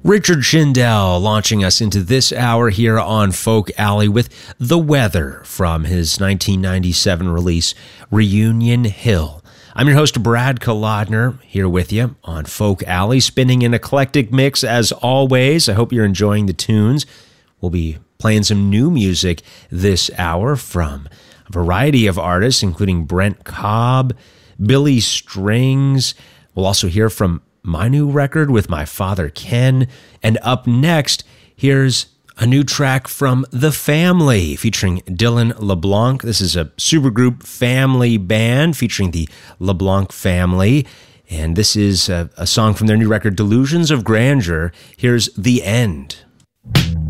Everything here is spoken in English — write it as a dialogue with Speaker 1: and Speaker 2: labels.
Speaker 1: Richard Shindell launching us into this hour here on Folk Alley with The Weather from his 1997 release, Reunion Hill. I'm your host, Brad Kolodner, here with you on Folk Alley, spinning an eclectic mix as always. I hope you're enjoying the tunes. We'll be playing some new music this hour from a variety of artists, including Brent Cobb, Billy Strings. We'll also hear from my new record with my father Ken, and up next, here's a new track from The Family featuring Dylan LeBlanc. This is a supergroup family band featuring the LeBlanc family, and this is a song from their new record, Delusions of Grandeur. Here's The End.